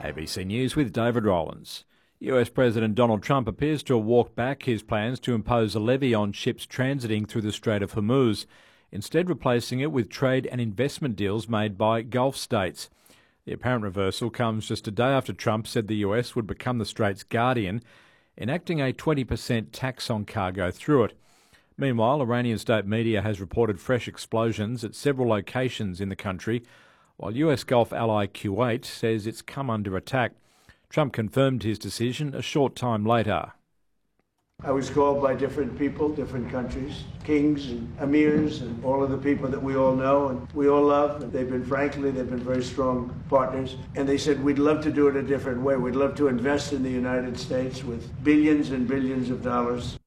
ABC News with David Rowlands. US President Donald Trump appears to have walked back his plans to impose a levy on ships transiting through the Strait of Hormuz, instead replacing it with trade and investment deals made by Gulf states. The apparent reversal comes just a day after Trump said the US would become the strait's guardian, enacting a 20% tax on cargo through it. Meanwhile, Iranian state media has reported fresh explosions at several locations in the country, while US Gulf ally Kuwait says it's come under attack. Trump confirmed his decision a short time later. I was called by different people, different countries, kings and emirs and all of the people that we all know and we all love. And they've been very strong partners. And they said, we'd love to do it a different way. We'd love to invest in the United States with billions and billions of dollars.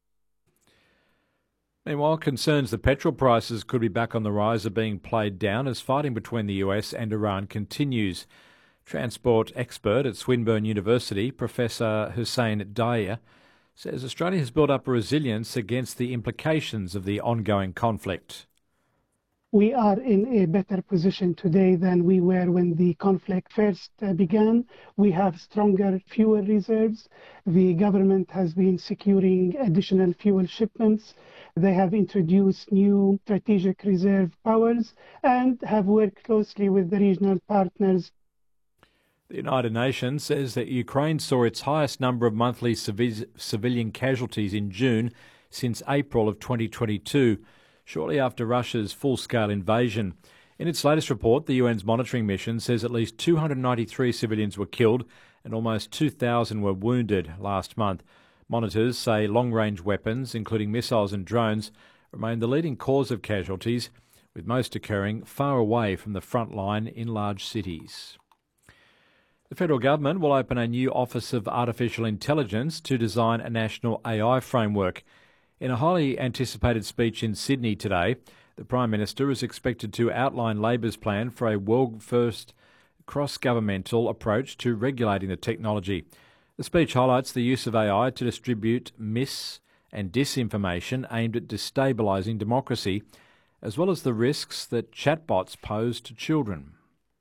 Meanwhile, concerns that petrol prices could be back on the rise are being played down as fighting between the US and Iran continues. Transport expert at Swinburne University, Professor Hussein Daya, says Australia has built up a resilience against the implications of the ongoing conflict. We are in a better position today than we were when the conflict first began. We have stronger fuel reserves. The government has been securing additional fuel shipments. They have introduced new strategic reserve powers and have worked closely with the regional partners. The United Nations says that Ukraine saw its highest number of monthly civilian casualties in June since April of 2022, shortly after Russia's full-scale invasion. In its latest report, the UN's monitoring mission says at least 293 civilians were killed and almost 2,000 were wounded last month. Monitors say long-range weapons, including missiles and drones, remain the leading cause of casualties, with most occurring far away from the front line in large cities. The federal government will open a new Office of Artificial Intelligence to design a national AI framework. In a highly anticipated speech in Sydney today, the Prime Minister is expected to outline Labor's plan for a world-first cross-governmental approach to regulating the technology. The speech highlights the use of AI to distribute mis- and disinformation aimed at destabilising democracy, as well as the risks that chatbots pose to children.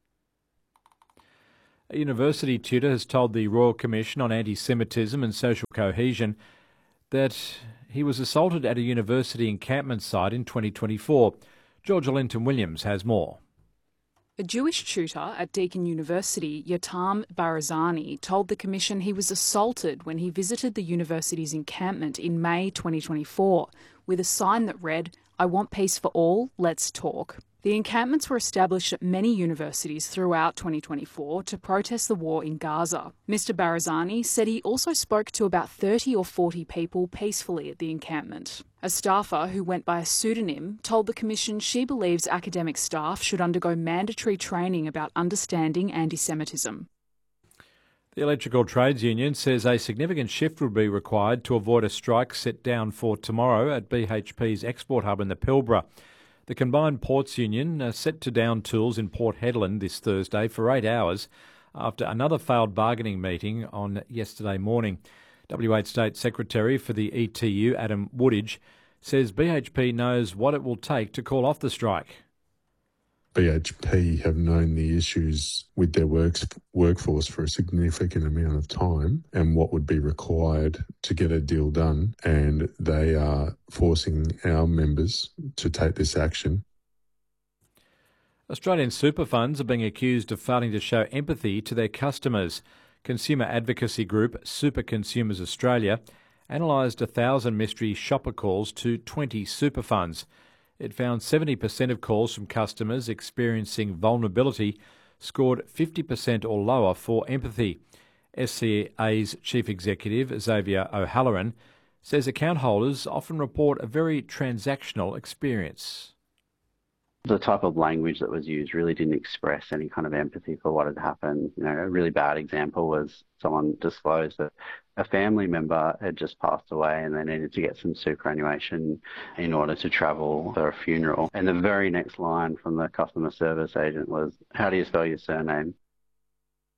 A university tutor has told the Royal Commission on Anti-Semitism and Social Cohesion that he was assaulted at a university encampment site in 2024. Georgia Linton-Williams has more. A Jewish tutor at Deakin University, Yotam Barazani, told the Commission he was assaulted when he visited the university's encampment in May 2024 with a sign that read, "I want peace for all, let's talk." The encampments were established at many universities throughout 2024 to protest the war in Gaza. Mr Barazani said he also spoke to about 30 or 40 people peacefully at the encampment. A staffer who went by a pseudonym told the Commission she believes academic staff should undergo mandatory training about understanding anti-Semitism. The Electrical Trades Union says a significant shift would be required to avoid a strike set down for tomorrow at BHP's export hub in the Pilbara. The Combined Ports Union are set to down tools in Port Hedland this Thursday for 8 hours after another failed bargaining meeting on yesterday morning. WA State Secretary for the ETU, Adam Woodage, says BHP knows what it will take to call off the strike. BHP have known the issues with their workforce for a significant amount of time and what would be required to get a deal done, and they are forcing our members to take this action. Australian super funds are being accused of failing to show empathy to their customers. Consumer advocacy group Super Consumers Australia analysed 1,000 mystery shopper calls to 20 super funds. It found 70% of calls from customers experiencing vulnerability scored 50% or lower for empathy. SCA's chief executive, Xavier O'Halloran, says account holders often report a very transactional experience. The type of language that was used really didn't express any kind of empathy for what had happened. You know, a really bad example was someone disclosed that a family member had just passed away and they needed to get some superannuation in order to travel for a funeral. And the very next line from the customer service agent was, "How do you spell your surname?"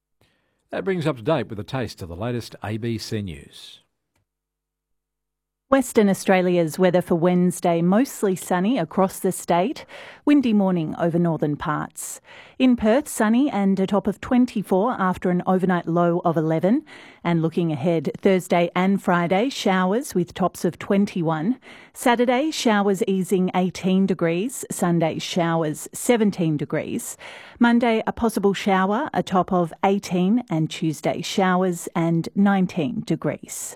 That brings up to date with a taste of the latest ABC News. Western Australia's weather for Wednesday, mostly sunny across the state. Windy morning over northern parts. In Perth, sunny and a top of 24 after an overnight low of 11. And looking ahead, Thursday and Friday, showers with tops of 21. Saturday, showers easing 18 degrees. Sunday, showers 17 degrees. Monday, a possible shower, a top of 18. And Tuesday, showers and 19 degrees.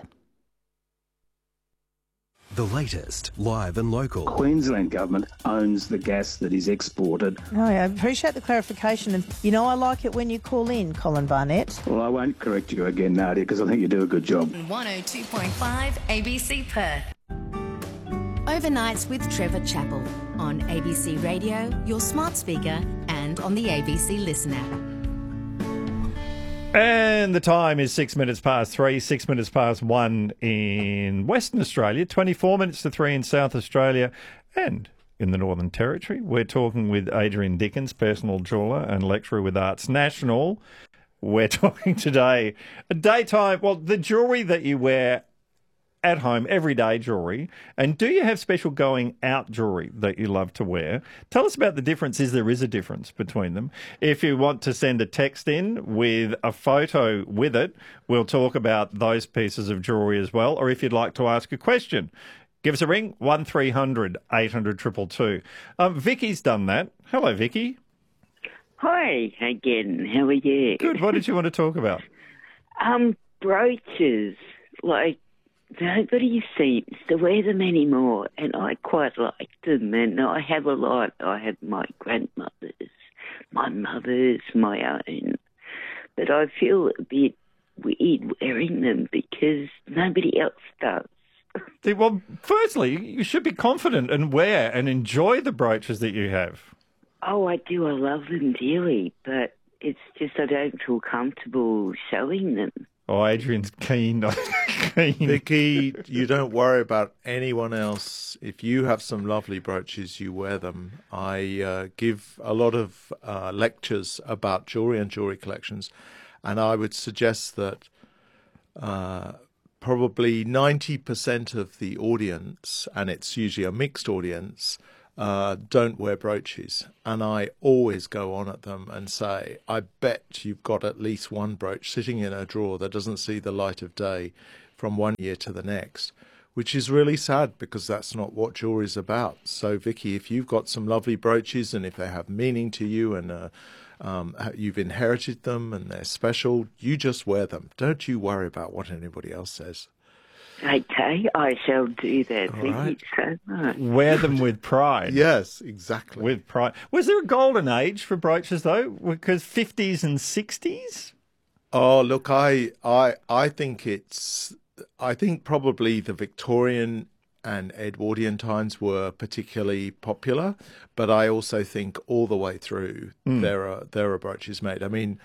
The latest, live and local. Queensland government owns the gas that is exported. Oh, I appreciate the clarification. And, I like it when you call in, Colin Barnett. Well, I won't correct you again, Nadia, because I think you do a good job. 102.5 ABC Perth. Overnights with Trevor Chappell on ABC Radio, your smart speaker, and on the ABC Listen app. And the time is 6 minutes past 3, 6 minutes past 1 in Western Australia, 24 minutes to 3 in South Australia and in the Northern Territory. We're talking with Adrian Dickens, personal jeweller and lecturer with Arts National. We're talking today, the jewellery that you wear at home, everyday jewellery. And do you have special going out jewellery that you love to wear? Tell us about the difference, there is a difference between them. If you want to send a text in with a photo with it, we'll talk about those pieces of jewellery as well. Or if you'd like to ask a question, give us a ring, 1300 800 222. Vicky's done that. Hello, Vicky. Hi again. How are you? Good. What did you want to talk about? Brooches. Nobody seems to wear them anymore, and I quite like them, and I have a lot. I have my grandmother's, my mother's, my own. But I feel a bit weird wearing them because nobody else does. Well, firstly, you should be confident and wear and enjoy the brooches that you have. Oh, I do. I love them dearly, but it's just I don't feel comfortable showing them. Oh, Adrian's keen. Vicky, you don't worry about anyone else. If you have some lovely brooches, you wear them. I give a lot of lectures about jewellery and jewellery collections, and I would suggest that probably 90% of the audience, and it's usually a mixed audience, don't wear brooches. And I always go on at them and say, I bet you've got at least one brooch sitting in a drawer that doesn't see the light of day from one year to the next, which is really sad because that's not what jewelry is about. So, Vicky, if you've got some lovely brooches and if they have meaning to you and you've inherited them and they're special, you just wear them. Don't you worry about what anybody else says. Okay, I shall do that. Thank you so much. Wear them with pride. Yes, exactly. With pride. Was there a golden age for brooches, though? Because 50s and 60s? Oh, look, I think probably the Victorian and Edwardian times were particularly popular, but I also think all the way through there are brooches made. I mean,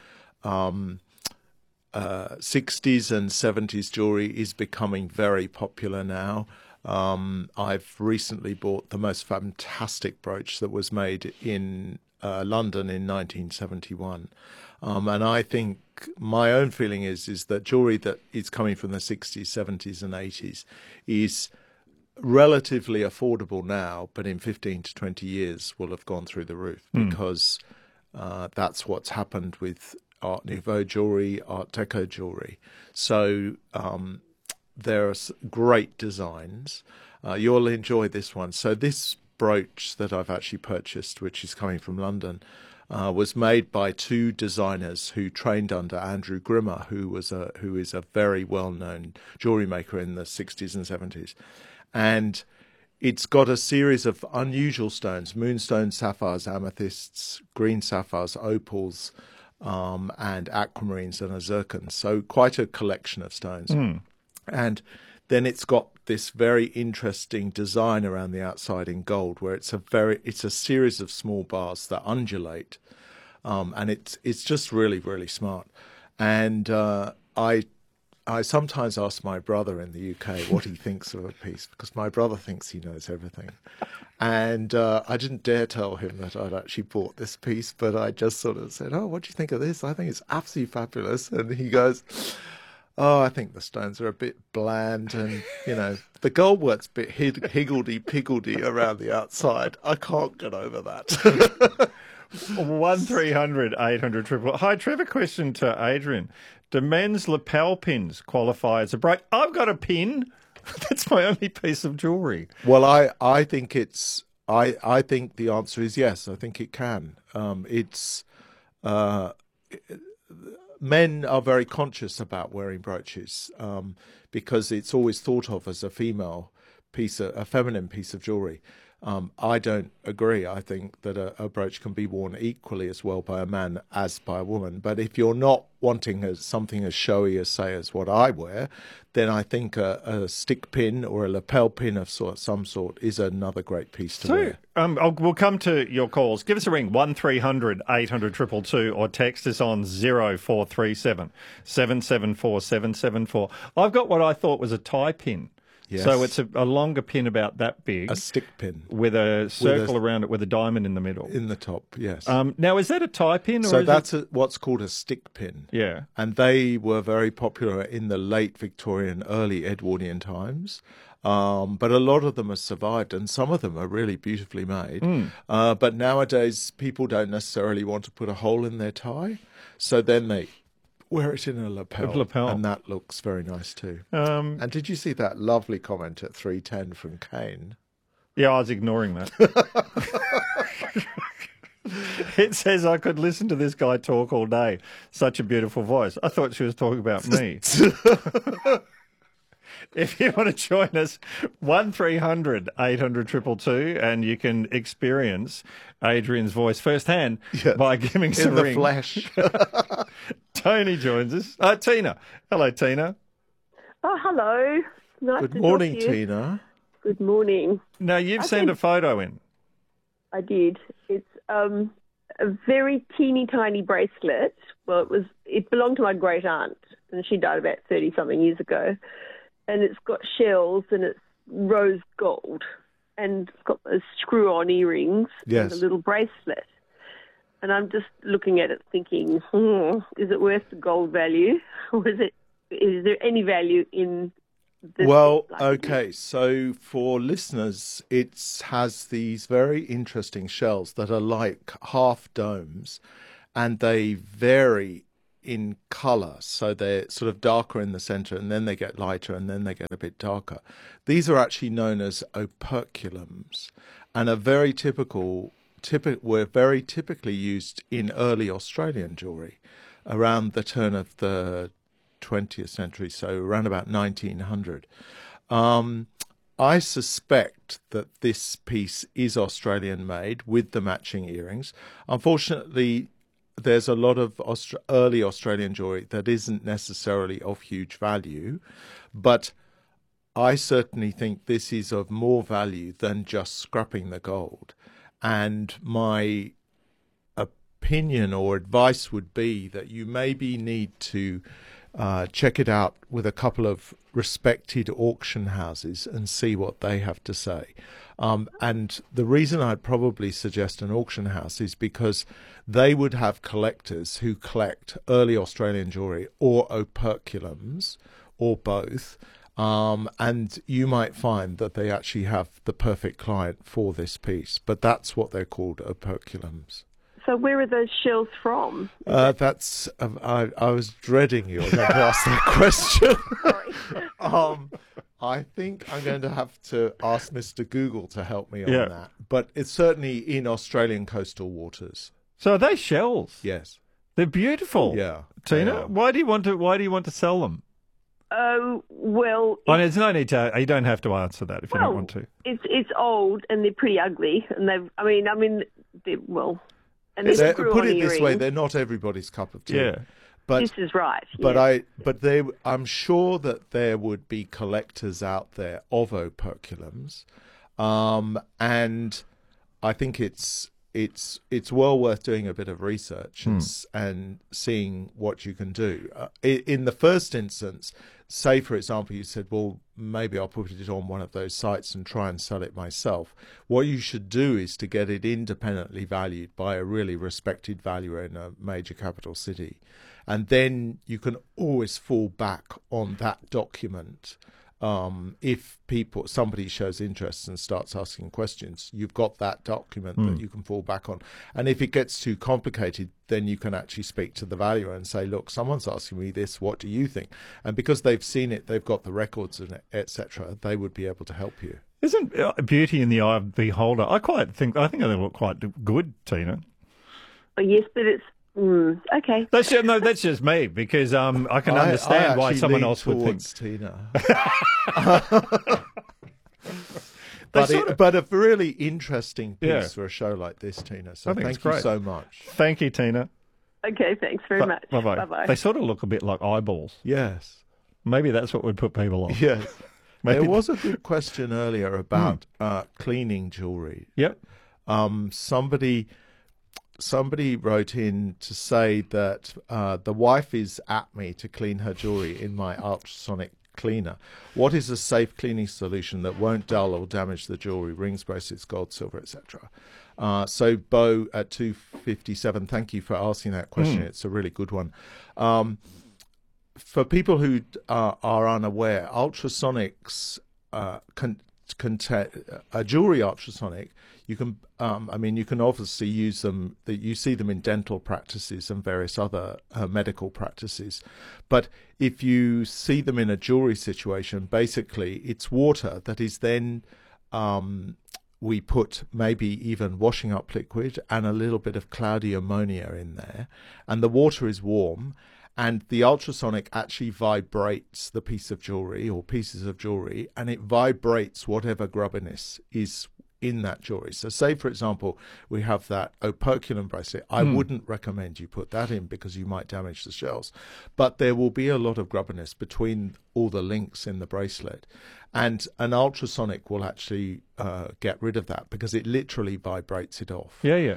60s and 70s jewellery is becoming very popular now. I've recently bought the most fantastic brooch that was made in London in 1971. And I think my own feeling is that jewellery that is coming from the 60s, 70s and 80s is relatively affordable now, but in 15 to 20 years will have gone through the roof because that's what's happened with Art Nouveau jewellery, Art Deco jewellery. So there are great designs. You'll enjoy this one. So this brooch that I've actually purchased, which is coming from London, was made by two designers who trained under Andrew Grimmer, who is a very well-known jewellery maker in the 60s and 70s. And it's got a series of unusual stones: moonstones, sapphires, amethysts, green sapphires, opals, and aquamarines and a zircon. So quite a collection of stones. And then it's got this very interesting design around the outside in gold, where it's a series of small bars that undulate, and it's just really, really smart. And I sometimes ask my brother in the UK what he thinks of a piece, because my brother thinks he knows everything. And I didn't dare tell him that I'd actually bought this piece, but I just sort of said, "Oh, what do you think of this? I think it's absolutely fabulous." And he goes, Oh, I think the stones are a bit bland, and the goldwork's a bit higgledy-piggledy around the outside. I can't get over that. 1300 800 triple. Hi, Trevor. Question to Adrian: do men's lapel pins qualify as a brooch? I've got a pin. That's my only piece of jewellery. Well, I think it's. I think the answer is yes. I think it can. Men are very conscious about wearing brooches because it's always thought of as a feminine piece of jewellery. I don't agree. I think that a brooch can be worn equally as well by a man as by a woman. But if you're not wanting something as showy as, say, as what I wear, then I think a stick pin or a lapel pin of some sort is another great piece to wear. We'll come to your calls. Give us a ring, 1300 800 222, or text us on 0437 774 774. I've got what I thought was a tie pin. Yes. So it's a longer pin about that big. A stick pin. With a circle around it with a diamond in the middle. In the top, yes. Now, is that a tie pin? So that's what's called a stick pin. Yeah. And they were very popular in the late Victorian, early Edwardian times. But a lot of them have survived, and some of them are really beautifully made. But nowadays, people don't necessarily want to put a hole in their tie. So then they wear it in a lapel, and that looks very nice too. And did you see that lovely comment at 3:10 from Kane? Yeah, I was ignoring that. It says I could listen to this guy talk all day. Such a beautiful voice. I thought she was talking about me. If you want to join us, 1300 800 222, and you can experience Adrian's voice firsthand by giving us a ring. In the flesh. Tony joins us. Tina. Hello, Tina. Oh, hello. Nice Good to morning, talk to you. Tina. Good morning. Now, you've sent a photo in. I did. It's a very teeny tiny bracelet. Well, it belonged to my great aunt, and she died about 30-something years ago. And it's got shells, and it's rose gold, and it's got those screw-on earrings and a little bracelet. And I'm just looking at it thinking, is it worth the gold value, or is there any value in this? Well, okay, so for listeners, it has these very interesting shells that are like half domes, and they vary in colour. So they're sort of darker in the centre, and then they get lighter, and then they get a bit darker. These are actually known as operculums, and are very were very typically used in early Australian jewellery around the turn of the 20th century, so around about 1900. I suspect that this piece is Australian made with the matching earrings. Unfortunately, there's a lot of early Australian jewellery that isn't necessarily of huge value, but I certainly think this is of more value than just scrapping the gold. And my opinion or advice would be that you maybe need to check it out with a couple of respected auction houses and see what they have to say. And the reason I'd probably suggest an auction house is because they would have collectors who collect early Australian jewellery or operculums or both. And you might find that they actually have the perfect client for this piece. But that's what they're called, operculums. So where are those shells from? I was dreading you were going to ask that question. Sorry. I think I'm going to have to ask Mr. Google to help me on that. But it's certainly in Australian coastal waters. So are they shells? Yes. They're beautiful. Yeah. Tina, why do you want to sell them? Oh, well... there's no need to... You don't have to answer that if you don't want to. It's old, and they're pretty ugly, and they're and put it this way, they're not everybody's cup of tea. Yeah. But, this is right. But I'm sure that there would be collectors out there of operculums, and I think it's well worth doing a bit of research and seeing what you can do. In the first instance, say, for example, you said, well, maybe I'll put it on one of those sites and try and sell it myself. What you should do is to get it independently valued by a really respected valuer in a major capital city. And then you can always fall back on that document. If somebody shows interest and starts asking questions, you've got that document that you can fall back on. And if it gets too complicated, then you can actually speak to the valuer and say, look, someone's asking me this, what do you think? And because they've seen it, they've got the records, and etc., they would be able to help you. Isn't beauty in the eye of the beholder? I think they look quite good, Tina. Oh, yes, but it's okay. That's just me, because I can understand why someone else would think. Tina. But a really interesting piece for a show like this, Tina. So thank you so much. Thank you, Tina. Okay, thanks very much. Bye-bye. Bye-bye. They sort of look a bit like eyeballs. Yes. Maybe that's what would put people off. Yes. There was a good question earlier about cleaning jewellery. Yep. Somebody wrote in to say that the wife is at me to clean her jewellery in my ultrasonic cleaner. What is a safe cleaning solution that won't dull or damage the jewellery, rings, bracelets, gold, silver, etc.? So Bo at 257, thank you for asking that question. It's a really good one. For people who are unaware, ultrasonics a jewelry ultrasonic, you can you can obviously use them, you see them in dental practices and various other medical practices, but if you see them in a jewelry situation, basically it's water that is then we put maybe even washing up liquid and a little bit of cloudy ammonia in there, and the water is warm. And the ultrasonic actually vibrates the piece of jewellery or pieces of jewellery, and it vibrates whatever grubbiness is in that jewellery. So say, for example, we have that operculum bracelet. I wouldn't recommend you put that in because you might damage the shells. But there will be a lot of grubbiness between all the links in the bracelet. And an ultrasonic will actually get rid of that because it literally vibrates it off. Yeah.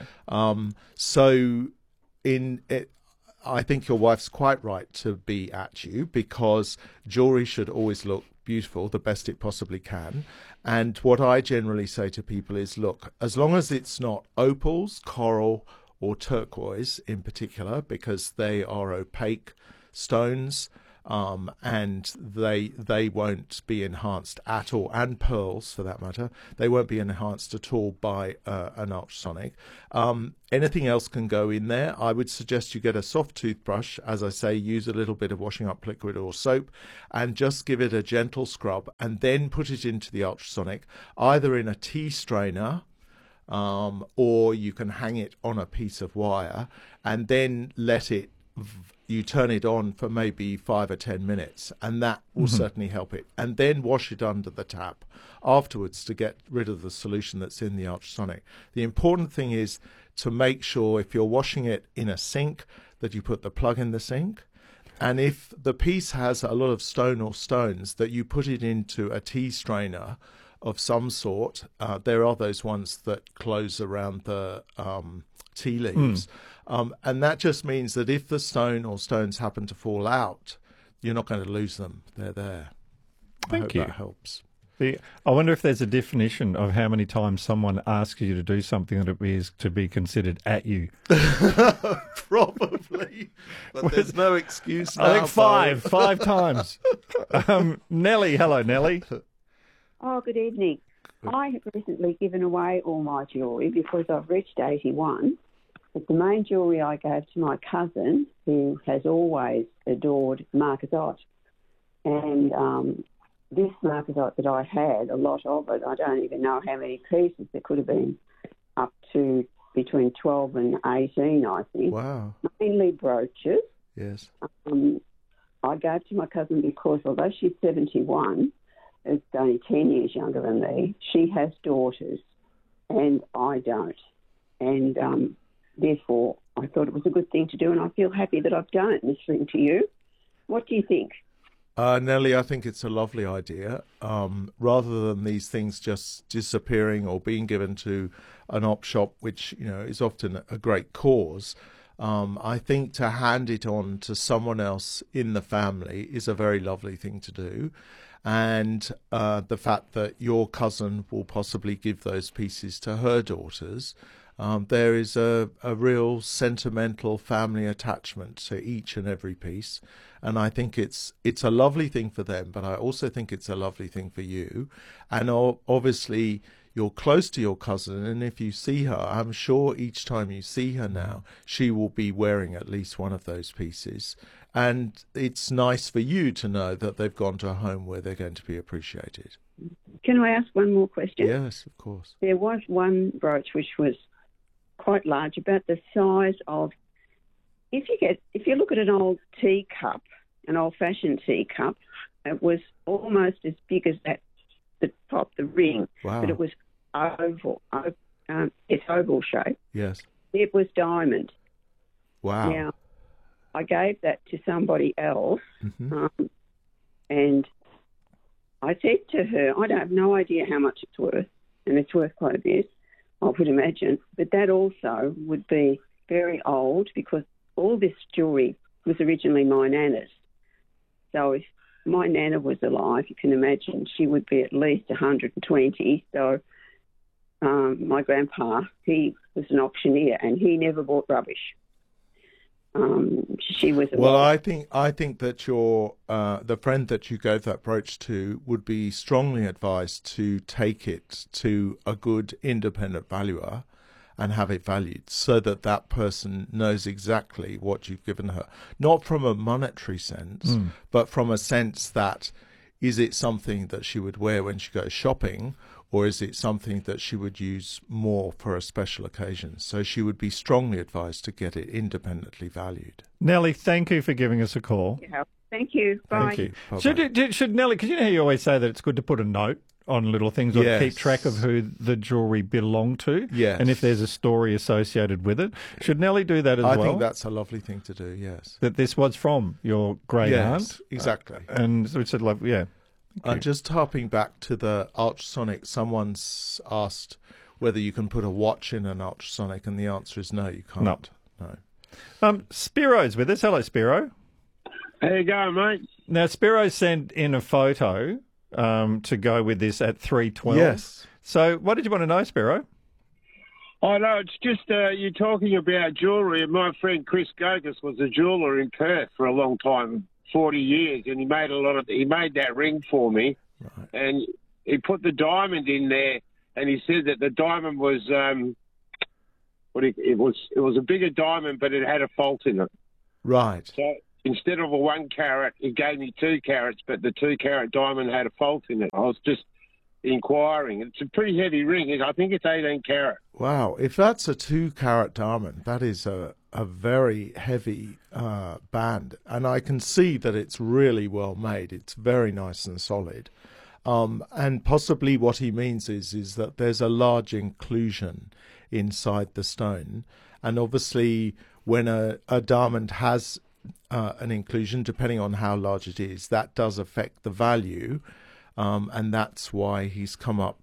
I think your wife's quite right to be at you, because jewellery should always look beautiful, the best it possibly can. And what I generally say to people is, look, as long as it's not opals, coral or turquoise in particular, because they are opaque stones, and they won't be enhanced at all, and pearls for that matter, they won't be enhanced at all by an ultrasonic. Anything else can go in there. I would suggest you get a soft toothbrush, as I say, use a little bit of washing up liquid or soap, and just give it a gentle scrub, and then put it into the ultrasonic, either in a tea strainer, or you can hang it on a piece of wire, and then you turn it on for maybe 5 or 10 minutes, and that will certainly help it. And then wash it under the tap afterwards to get rid of the solution that's in the ultrasonic. The important thing is to make sure, if you're washing it in a sink, that you put the plug in the sink. And if the piece has a lot of stone or stones, that you put it into a tea strainer of some sort. There are those ones that close around the tea leaves. And that just means that if the stone or stones happen to fall out, you're not going to lose them. They're there. Thank you. That helps. I wonder if there's a definition of how many times someone asks you to do something that it is to be considered at you. Probably. But there's no excuse now. I think five times. Nellie, hello, Nellie. Oh, good evening. I have recently given away all my jewellery because I've reached 81. But the main jewellery I gave to my cousin, who has always adored marcasite. And this marcasite that I had, a lot of it, I don't even know how many pieces. There could have been up to between 12 and 18, I think. Wow. Mainly brooches. Yes. I gave to my cousin because although she's 71, is only 10 years younger than me, she has daughters and I don't. And therefore, I thought it was a good thing to do, and I feel happy that I've done it listening to you. What do you think? Nellie, I think it's a lovely idea. Rather than these things just disappearing or being given to an op shop, which is often a great cause, I think to hand it on to someone else in the family is a very lovely thing to do. And the fact that your cousin will possibly give those pieces to her daughters, there is a real sentimental family attachment to each and every piece. And I think it's a lovely thing for them, but I also think it's a lovely thing for you. And obviously, you're close to your cousin, and if you see her, I'm sure each time you see her now, she will be wearing at least one of those pieces. And it's nice for you to know that they've gone to a home where they're going to be appreciated. Can I ask one more question? Yes, of course. There was one brooch which was quite large, about the size of, if you look at an old teacup, an old-fashioned teacup, it was almost as big as that, the top, the ring, wow. But it was oval. It's oval shape. Yes. It was diamond. Wow. Now, I gave that to somebody else, mm-hmm. And I said to her, I don't have no idea how much it's worth, and it's worth quite a bit, I would imagine, but that also would be very old because all this jewellery was originally my nana's. So if my nana was alive, you can imagine she would be at least 120. So my grandpa, he was an auctioneer and he never bought rubbish. She was. Well, I think that your the friend that you gave that brooch to would be strongly advised to take it to a good independent valuer and have it valued so that that person knows exactly what you've given her. Not from a monetary sense, but from a sense that, is it something that she would wear when she goes shopping, or is it something that she would use more for a special occasion? So she would be strongly advised to get it independently valued. Nellie, thank you for giving us a call. Yeah. Thank you. Bye. Thank you. Should Nellie, because you know how you always say that it's good to put a note on little things, or yes. to keep track of who the jewellery belonged to, yes. and if there's a story associated with it. Should Nellie do that as well? I think that's a lovely thing to do, yes. That this was from your great aunt? Yes, exactly. And so it's like, yeah. Just harping back to the ultrasonic, someone's asked whether you can put a watch in an ultrasonic, and the answer is no, you can't. No. Spiro's with us. Hello, Spiro. How you going, mate? Now, Spiro sent in a photo to go with this at 3:12. Yes. So what did you want to know, Spiro? Oh, no, it's just you're talking about jewellery, and my friend Chris Gogas was a jeweller in Perth for a long time, 40 years, and he made that ring for me, right. And he put the diamond in there, and he said that the diamond was it was a bigger diamond, but it had a fault in it. Right. So instead of a 1 carat, he gave me 2 carats, but the 2 carat diamond had a fault in it. I was just inquiring. It's a pretty heavy ring. I think it's 18 carat. Wow. If that's a 2 carat diamond, that is a very heavy band. And I can see that it's really well made. It's very nice and solid. And possibly what he means is that there's a large inclusion inside the stone. And obviously when a diamond has an inclusion, depending on how large it is, that does affect the value, and that's why he's come up.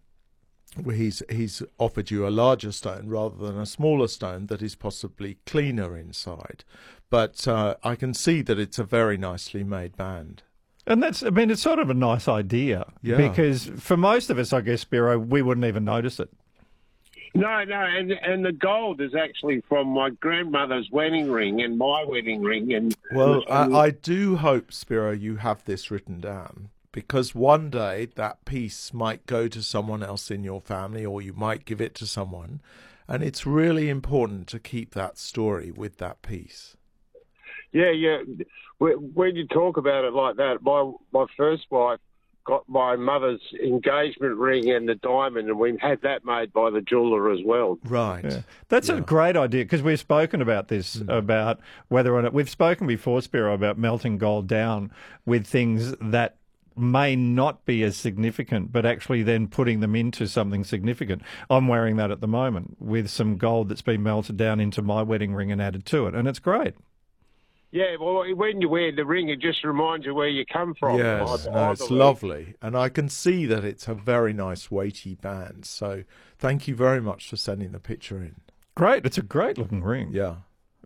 He's offered you a larger stone rather than a smaller stone that is possibly cleaner inside. But I can see that it's a very nicely made band. And it's sort of a nice idea, because for most of us, I guess, Spiro, we wouldn't even notice it. No, and the gold is actually from my grandmother's wedding ring and my wedding ring. And well, I do hope, Spiro, you have this written down, because one day that piece might go to someone else in your family, or you might give it to someone, and it's really important to keep that story with that piece. Yeah. When you talk about it like that, my first wife got my mother's engagement ring and the diamond, and we had that made by the jeweller as well. Right. Yeah. That's a great idea, because we've spoken about this, about whether or not... We've spoken before, Spiro, about melting gold down with things that may not be as significant, but actually then putting them into something significant. I'm wearing that at the moment with some gold that's been melted down into my wedding ring and added to it, and it's great. Yeah, well, when you wear the ring, it just reminds you where you come from. Yes, it's lovely. And I can see that it's a very nice weighty band. So thank you very much for sending the picture in. Great. It's a great looking ring. Yeah.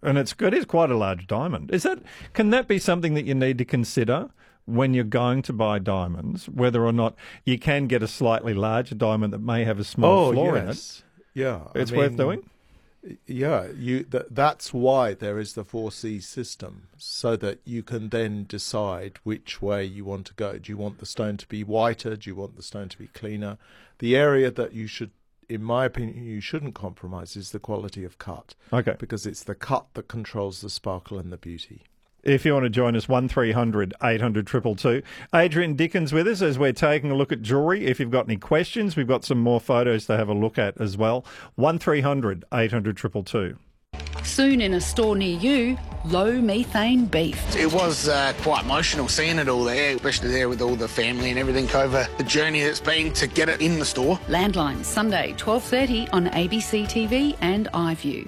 And it is quite a large diamond. Can that be something that you need to consider when you're going to buy diamonds, whether or not you can get a slightly larger diamond that may have a small flaw in it? Yeah. It's worth doing? Yeah, that's why there is the 4C system, so that you can then decide which way you want to go. Do you want the stone to be whiter? Do you want the stone to be cleaner? The area that you should, in my opinion, you shouldn't compromise is the quality of cut. Okay. Because it's the cut that controls the sparkle and the beauty. If you want to join us, 1300 800 222. Adrian Dickens with us as we're taking a look at jewellery. If you've got any questions, we've got some more photos to have a look at as well. 1300 800 222. Soon in a store near you, low methane beef. It was quite emotional seeing it all there, especially there with all the family and everything over the journey it's been to get it in the store. Landline, Sunday, 12:30 on ABC TV and iView.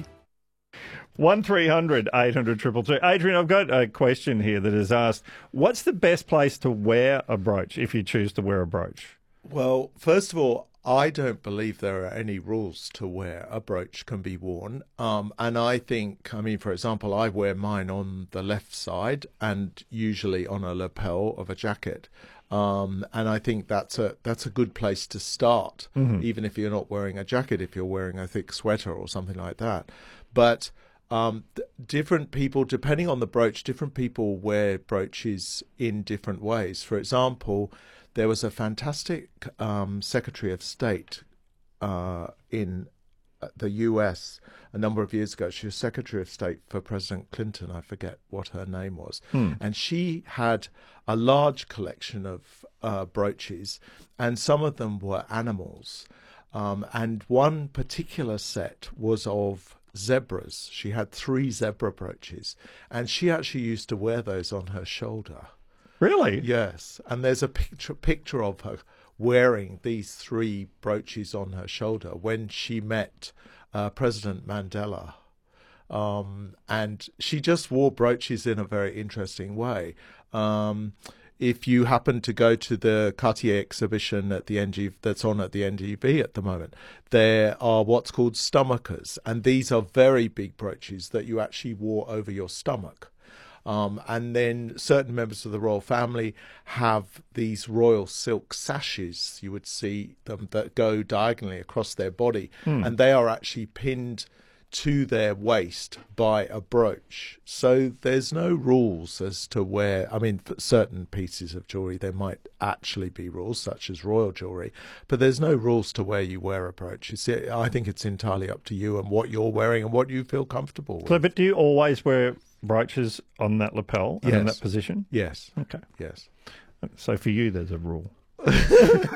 1300 800 222. Adrian, I've got a question here that is asked, what's the best place to wear a brooch if you choose to wear a brooch? Well, first of all, I don't believe there are any rules to where a brooch can be worn. And I think, for example, I wear mine on the left side and usually on a lapel of a jacket. And I think that's a good place to start, even if you're not wearing a jacket, if you're wearing a thick sweater or something like that. But different people, depending on the brooch, different people wear brooches in different ways. For example, there was a fantastic Secretary of State in the US a number of years ago. She was Secretary of State for President Clinton. I forget what her name was. And she had a large collection of brooches, and some of them were animals. And one particular set was of zebras. She had 3 zebra brooches, and she actually used to wear those on her shoulder. Really? Yes. And there's a picture of her wearing these 3 brooches on her shoulder when she met President Mandela. And she just wore brooches in a very interesting way. If you happen to go to the Cartier exhibition at the that's on at the NGV at the moment, there are what's called stomachers, and these are very big brooches that you actually wore over your stomach. And then certain members of the royal family have these royal silk sashes, you would see them, that go diagonally across their body, and they are actually pinned to their waist by a brooch. So there's no rules as to where, for certain pieces of jewellery there might actually be rules, such as royal jewellery, but there's no rules to where you wear a brooch. I think it's entirely up to you and what you're wearing and what you feel comfortable with. So, but do you always wear brooches on that lapel and in that position? Yes. Okay. Yes. So for you, there's a rule.